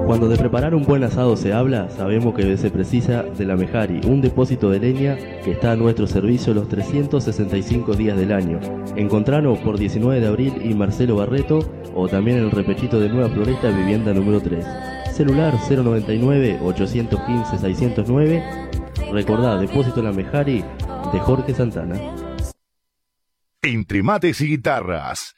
Cuando de preparar un buen asado se habla, sabemos que se precisa de La Mejari, un depósito de leña que está a nuestro servicio los 365 días del año. Encontranos por 19 de abril y Marcelo Barreto, o también en el repechito de Nueva Floresta, vivienda número 3. Celular 099-815-609. Recordá, depósito La Mejari de Jorge Santana. Entre mates y guitarras,